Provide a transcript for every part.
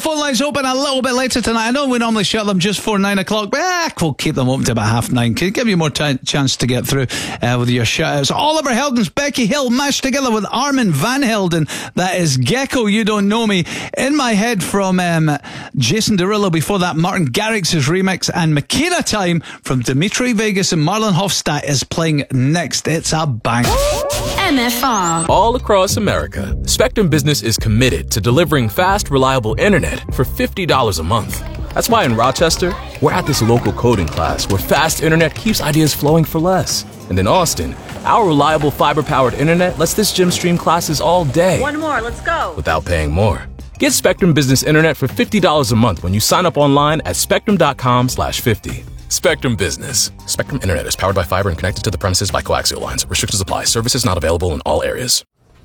phone lines open a little bit later tonight. I know we normally shut them just for 9 o'clock, but we'll keep them open to about 9:30. Can give you more chance to get through with your shout-outs. Oliver Heldens, Becky Hill, mashed together with Armin van Helden. That is Gecko, You Don't Know Me. In My Head from Jason Derulo. Before that, Martin Garrix's remix. And Makina Time from Dimitri Vegas and Marlon Hofstadt is playing next. It's a bang. MFR. All across America, Spectrum Business is committed to delivering fast, reliable internet for $50 a month. That's why in Rochester, we're at this local coding class where fast internet keeps ideas flowing for less. And in Austin, our reliable fiber-powered internet lets this gym stream classes all day. One more, let's go. Without paying more. Get Spectrum Business Internet for $50 a month when you sign up online at spectrum.com/50. Spectrum Business. Spectrum Internet is powered by fiber and connected to the premises by coaxial lines. Restrictions apply. Services not available in all areas.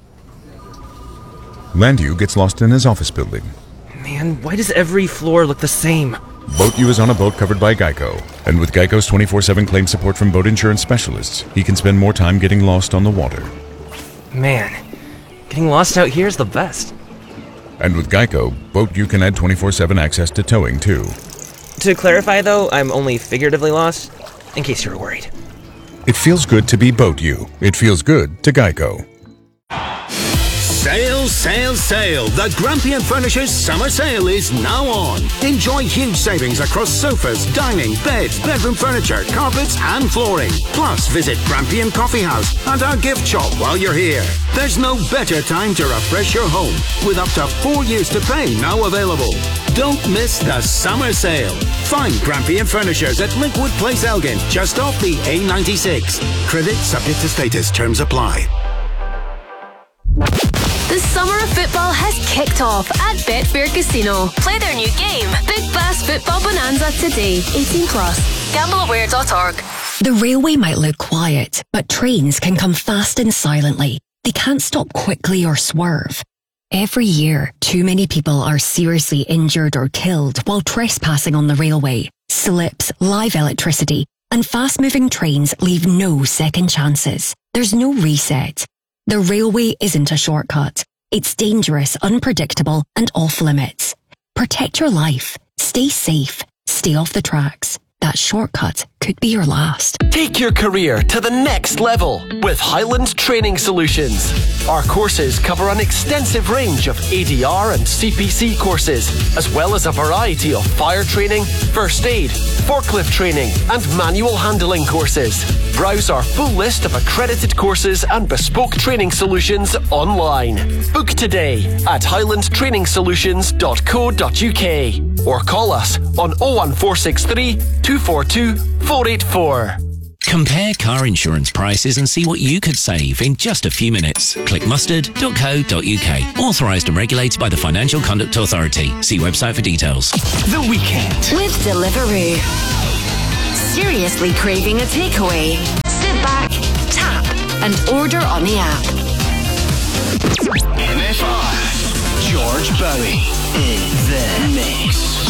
Landu gets lost in his office building. Man, why does every floor look the same? BoatU is on a boat covered by Geico. And with Geico's 24/7 claim support from boat insurance specialists, he can spend more time getting lost on the water. Man, getting lost out here is the best. And with Geico, BoatU can add 24/7 access to towing, too. To clarify, though, I'm only figuratively lost, in case you were worried. It feels good to be BoatU. It feels good to Geico. Sale, sale, sale. The Grampian Furnishers Summer Sale is now on. Enjoy huge savings across sofas, dining, beds, bedroom furniture, carpets and flooring. Plus, visit Grampian Coffee House and our gift shop while you're here. There's no better time to refresh your home, with up to 4 years to pay now available. Don't miss the Summer Sale. Find Grampian Furnishers at Linkwood Place, Elgin, just off the A96. Credit subject to status. Terms apply. The summer of football has kicked off at Betfair Casino. Play their new game, Big Bass Football Bonanza, today. 18 plus. GambleAware.org. The railway might look quiet, but trains can come fast and silently. They can't stop quickly or swerve. Every year, too many people are seriously injured or killed while trespassing on the railway. Slips, live electricity, and fast-moving trains leave no second chances. There's no reset. The railway isn't a shortcut. It's dangerous, unpredictable, and off limits. Protect your life. Stay safe. Stay off the tracks. That shortcut could be your last. Take your career to the next level with Highland Training Solutions. Our courses cover an extensive range of ADR and CPC courses, as well as a variety of fire training, first aid, forklift training, and manual handling courses. Browse our full list of accredited courses and bespoke training solutions online. Book today at highlandtrainingsolutions.co.uk or call us on 01463 242 484. Compare car insurance prices and see what you could save in just a few minutes. Click mustard.co.uk. Authorised and regulated by the Financial Conduct Authority. See website for details. The Weekend with Deliveroo. Seriously craving a takeaway? Sit back, tap, and order on the app. MFR. George Bowie in the mix.